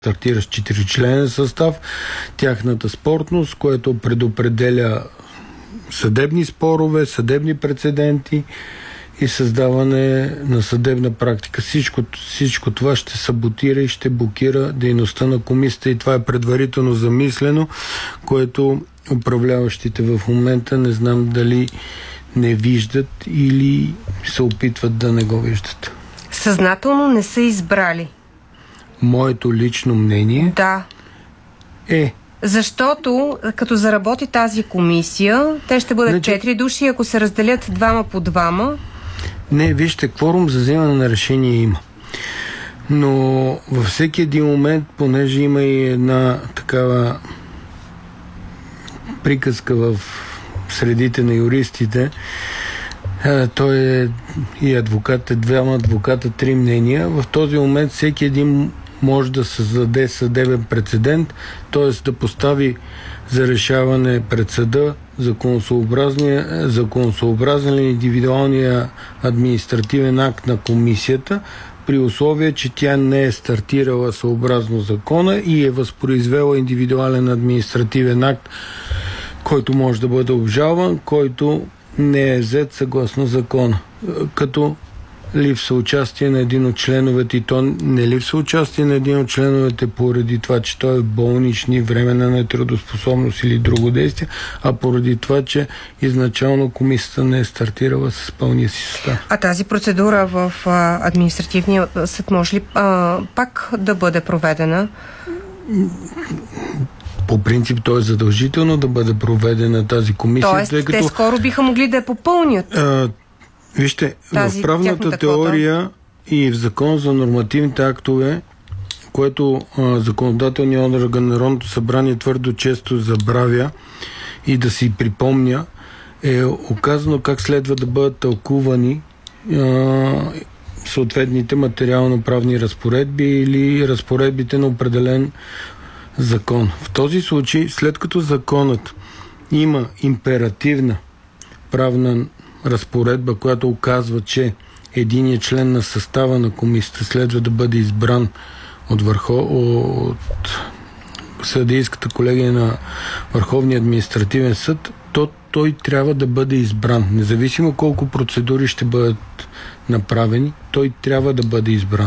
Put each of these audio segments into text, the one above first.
стартиращ 4-членен състав, тяхната спортност, което предопределя съдебни спорове, съдебни прецеденти и създаване на съдебна практика. Всичко това ще саботира и ще блокира дейността на комисията и това е предварително замислено, което управляващите в момента не знам дали не виждат или се опитват да не го виждат. Съзнателно не са избрали. Моето лично мнение е... Защото, като заработи тази комисия, те ще бъдат 4 души, ако се разделят двама по двама. Не, вижте, кворум за вземане на решение има. Но във всеки един момент, понеже има и една такава приказка в средите на юристите, той е и адвокат, двама адвоката, 3 мнения. В този момент всеки един може да създаде съдебен прецедент, т.е. да постави за решаване пред съда законосъобразен ли индивидуалния административен акт на комисията, при условие, че тя не е стартирала съобразно закона и е възпроизвела индивидуален административен акт, който може да бъде обжалван, който не е взет съгласно закона. Като липса участие на един от членовете, и то не липса участие на един от членовете поради това, че той е болнични, временна нетрудоспособност или друго действие, а поради това, че изначално комисията не е стартирала с пълния си състав. А тази процедура в административния съд може ли пак да бъде проведена? По принцип, то е задължително да бъде проведена тази комисия. Тоест, те скоро биха могли да я попълнят. Вижте, в правната теория и в закон за нормативните актове, което законодателният орган на Народното събрание твърдо често забравя и да си припомня, е указано как следва да бъдат тълкувани съответните материално-правни разпоредби или разпоредбите на определен закон. В този случай, след като законът има императивна правна разпоредба, която оказва, че единият член на състава на комисията следва да бъде избран от съдийската колегия на Върховния административен съд, то той трябва да бъде избран. Независимо колко процедури ще бъдат направени, той трябва да бъде избран.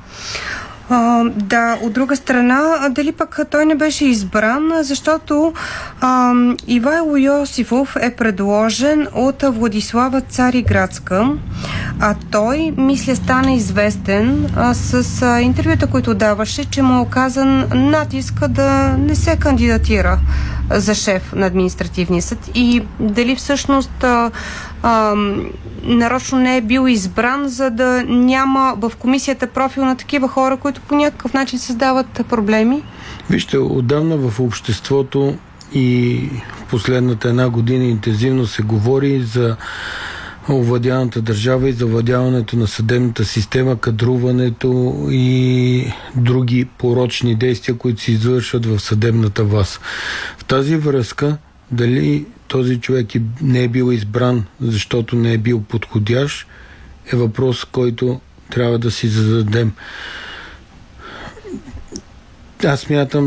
Да, от друга страна, дали пък той не беше избран, защото Ивайло Йосифов е предложен от Владислава Цариградска, а той, мисля, стана известен с интервюта, които даваше, че му е оказан натиск да не се кандидатира за шеф на административния съд и дали всъщност нарочно не е бил избран, за да няма в комисията профил на такива хора, които по някакъв начин създават проблеми? Вижте, отдавна в обществото и в последната една година интензивно се говори за овладяната държава и за овладяването на съдебната система, кадруването и други порочни действия, които се извършват в съдебната власт. В тази връзка, дали този човек не е бил избран, защото не е бил подходящ, е въпрос, който трябва да си зададем. Аз смятам,